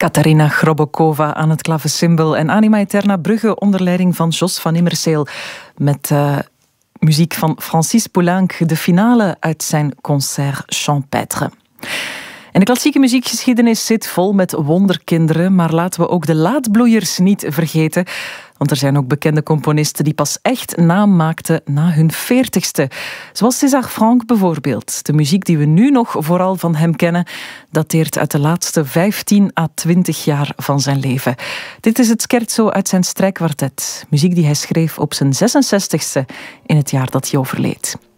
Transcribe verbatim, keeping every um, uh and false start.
Katarina Grobokova aan het klavecimbal en Anima Eterna Brugge onder leiding van Jos van Immerseel met uh, muziek van Francis Poulenc, de finale uit zijn concert Champêtre. En de klassieke muziekgeschiedenis zit vol met wonderkinderen, maar laten we ook de laatbloeiers niet vergeten. Want er zijn ook bekende componisten die pas echt naam maakten na hun veertigste. Zoals César Franck bijvoorbeeld. De muziek die we nu nog vooral van hem kennen, dateert uit de laatste vijftien à twintig jaar van zijn leven. Dit is het scherzo uit zijn strijkkwartet. Muziek die hij schreef op zijn zesenzestigste in het jaar dat hij overleed.